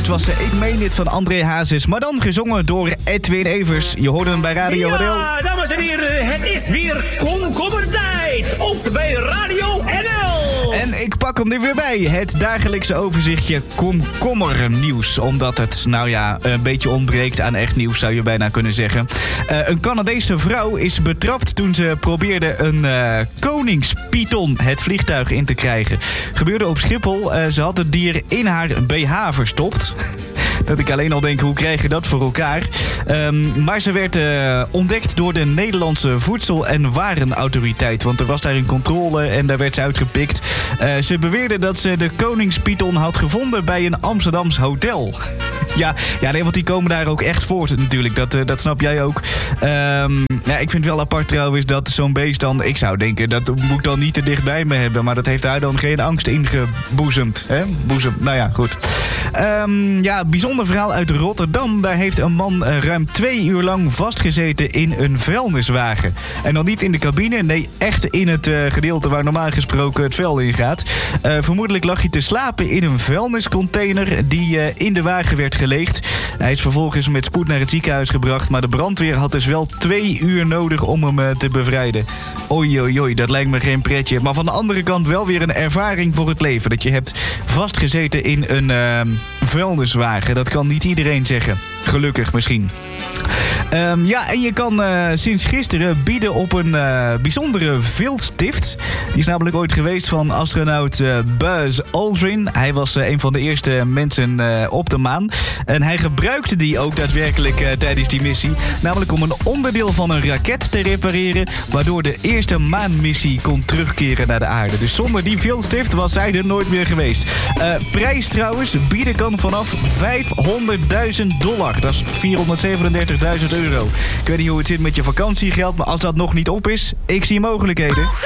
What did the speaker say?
Dit was Ik Meen Dit van André Hazes, maar dan gezongen door Edwin Evers. Je hoorde hem bij Radio Adel. Ja, dames en heren, het is weer komkommertijd. Ook bij Radio NL. En ik pak hem er weer bij. Het dagelijkse overzichtje komkommernieuws. Omdat het, een beetje ontbreekt aan echt nieuws, zou je bijna kunnen zeggen. Een Canadese vrouw is betrapt toen ze probeerde een koningspython het vliegtuig in te krijgen. Gebeurde op Schiphol. Ze had het dier in haar BH verstopt. Dat ik alleen al denk, hoe krijg je dat voor elkaar? Maar ze werd ontdekt door de Nederlandse Voedsel- en Warenautoriteit. Want er was daar een controle en daar werd ze uitgepikt. Ze beweerde dat ze de koningspython had gevonden bij een Amsterdams hotel. Nee, want die komen daar ook echt voor natuurlijk. Dat snap jij ook. Ik vind het wel apart trouwens dat zo'n beest dan... Ik zou denken, dat moet ik dan niet te dicht bij me hebben. Maar dat heeft haar dan geen angst ingeboezemd. Hè? Goed. Bijzonder verhaal uit Rotterdam. Daar heeft een man ruim 2 uur lang vastgezeten in een vuilniswagen. En dan niet in de cabine, nee, echt in het gedeelte waar normaal gesproken het vuil in gaat. Vermoedelijk lag hij te slapen in een vuilniscontainer die in de wagen werd geleegd. Hij is vervolgens met spoed naar het ziekenhuis gebracht, maar de brandweer had dus wel 2 uur nodig om hem te bevrijden. Oei, dat lijkt me geen pretje. Maar van de andere kant wel weer een ervaring voor het leven. Dat je hebt vastgezeten in een vuilniswagen. Dat kan niet iedereen zeggen. Gelukkig misschien. En je kan sinds gisteren bieden op een bijzondere viltstift. Die is namelijk ooit geweest van astronaut Buzz Aldrin. Hij was een van de eerste mensen op de maan. En hij gebruikte die ook daadwerkelijk tijdens die missie. Namelijk om een onderdeel van een raket te repareren, waardoor de eerste maanmissie kon terugkeren naar de aarde. Dus zonder die viltstift was hij er nooit meer geweest. Prijs trouwens, bieden kan vanaf $500.000. Dat is €437.000. Ik weet niet hoe het zit met je vakantiegeld, maar als dat nog niet op is, ik zie mogelijkheden.